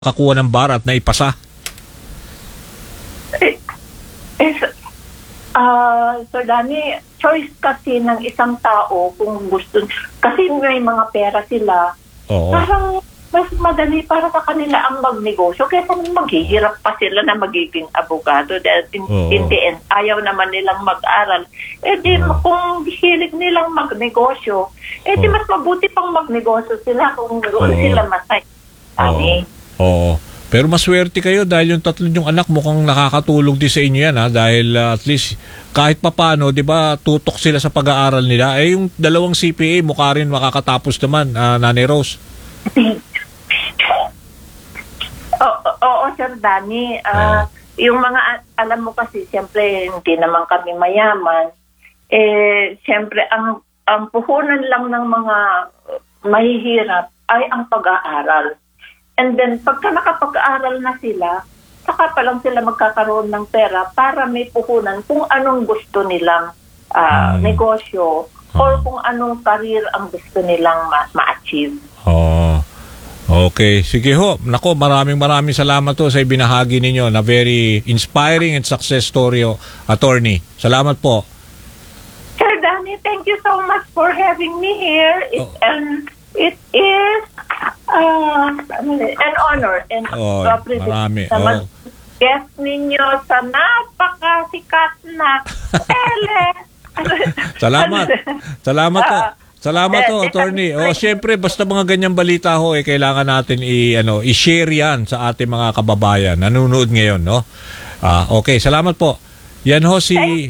kakuha ng bar at naipasa? Sir Danny, choice kasi ng isang tao kung gusto. Kasi may mga pera sila. Oo. Parang mas madali para sa kanila ang magnegosyo kaysa maghihirap pa sila na magiging abogado dahil in the end, ayaw naman nilang mag-aral. Kung hilig nilang magnegosyo, di mas mabuti pang magnegosyo sila kung sila masay. Oo. Pero maswerte kayo dahil yung tatlo yung anak mukhang nakakatulong din sa inyo yan, ha? Dahil at least kahit papano, di ba, tutok sila sa pag-aaral nila. Yung dalawang CPA mukha rin makakatapos naman, Nanay Rose. Oo, Sir Danny. Yung mga, alam mo kasi, siyempre, hindi naman kami mayaman. Siyempre, ang puhunan lang ng mga mahihirap ay ang pag-aaral. And then, pagka nakapag-aaral na sila, saka pa lang sila magkakaroon ng pera para may puhunan kung anong gusto nilang negosyo or kung anong career ang gusto nilang ma-achieve. Okay. Sige ho. Nako, maraming salamat ho sa ibinahagi ninyo na very inspiring and success story ho, attorney. Salamat po. Sir Danny, thank you so much for having me here. It is an honor and marami. Guest ninyo sa napakasikat na tele. Salamat po. Salamat po, attorney. Siyempre, basta mga ganyang balita ho, kailangan natin i-share yan sa ating mga kababayan. Nanonood ngayon, no? Okay, salamat po. Yan ho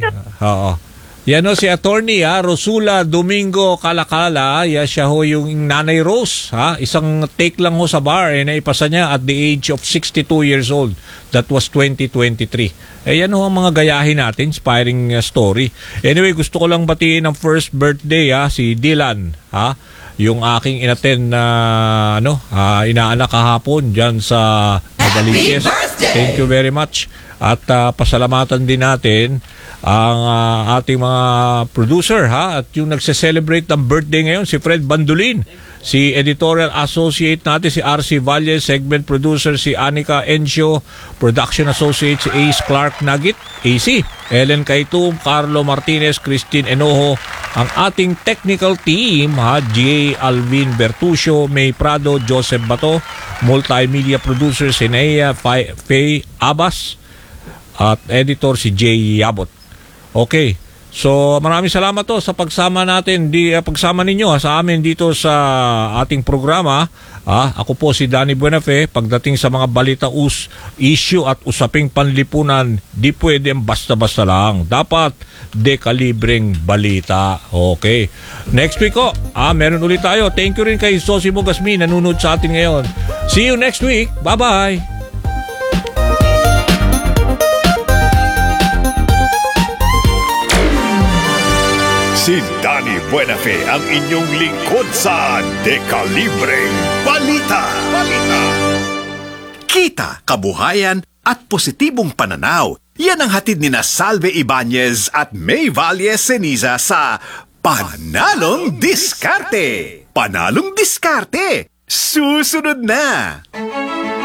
si attorney Rosula Domingo Calacala. Siya ho yung Nanay Rose, isang take lang ho sa bar naipasa niya at the age of 62 years old. That was 2023. Yan ho ang mga gayahin natin, inspiring story. Anyway, gusto ko lang batiin ng first birthday si Dylan, yung aking inattend na inaanak kahapon diyan sa Novaliches. Thank you very much. At pasalamatan din natin ang ating mga producer at yung nagse-celebrate ng birthday ngayon si Fred Bandolin, si editorial associate natin si RC Valle, segment producer si Anika Encio, production associate si Ace Clark Nagit, AC, Ellen Kaitum, Carlo Martinez, Christine Enojo, ang ating technical team J. Alvin Bertucio, May Prado, Joseph Bato, multimedia producer si Nea Faye Abbas at editor si Jay Yabot. Okay. So, maraming salamat sa pagsama natin, pagsama ninyo sa amin dito sa ating programa. Ako po si Danny Buenafe. Pagdating sa mga balita issue at usaping panlipunan, di pwede basta-basta lang. Dapat dekalibreng balita. Okay. Next week meron ulit tayo. Thank you rin kay Zosimo Gasmi, nanonood sa atin ngayon. See you next week. Bye-bye. Si Danny Buenafe ang inyong lingkod sa Dekalibreng Balita. Kita, kabuhayan at positibong pananaw. Yan ang hatid ni Salve Ibanez at May Valle Ceniza sa Panalong Diskarte. Panalong Diskarte. Susunod na!